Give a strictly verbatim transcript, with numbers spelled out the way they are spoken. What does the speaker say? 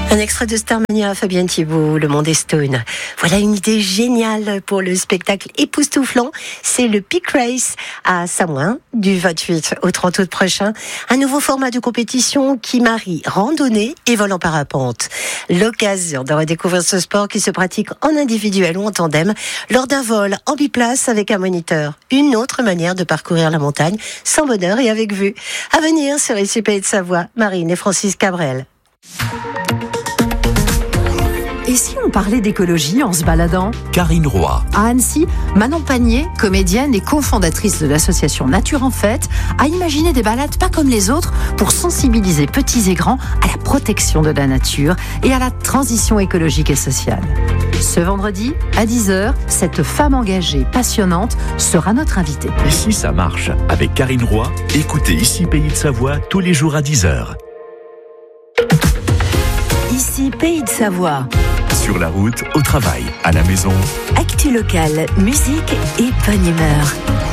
Un extrait de Starmania, Fabienne Thibault, Le Monde est Stone. Voilà une idée géniale pour le spectacle époustouflant. C'est le Peak Race à Samoin, du vingt-huit au trente août prochain. Un nouveau format de compétition qui marie randonnée et vol en parapente. L'occasion de redécouvrir ce sport qui se pratique en individuel ou en tandem lors d'un vol en biplace avec un moniteur. Une autre manière de parcourir la montagne sans bonheur et avec vue. À venir sur I C Pays de Savoie, Marine et Francis Cabrel. Et si on parlait d'écologie en se baladant ? Karine Roy. À Annecy, Manon Panier, comédienne et cofondatrice de l'association Nature en Fête, a imaginé des balades pas comme les autres pour sensibiliser petits et grands à la protection de la nature et à la transition écologique et sociale. Ce vendredi, à dix heures, cette femme engagée, passionnante, sera notre invitée. Ici, ça marche. Avec Karine Roy, écoutez Ici Pays de Savoie tous les jours à dix heures. Ici Pays de Savoie. Sur la route, au travail, à la maison. Actu locale, musique et bonne humeur.